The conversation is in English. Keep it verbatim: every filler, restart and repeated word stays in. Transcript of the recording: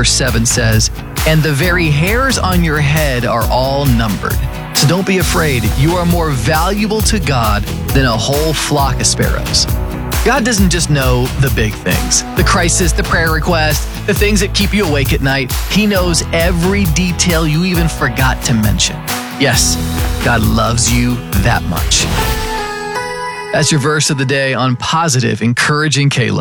verse seven says, "And the very hairs on your head are all numbered. So don't be afraid. You are more valuable to God than a whole flock of sparrows." God doesn't just know the big things, the crisis, the prayer request, the things that keep you awake at night. He knows every detail you even forgot to mention. Yes, God loves you that much. That's your verse of the day on Positive, Encouraging Caleb.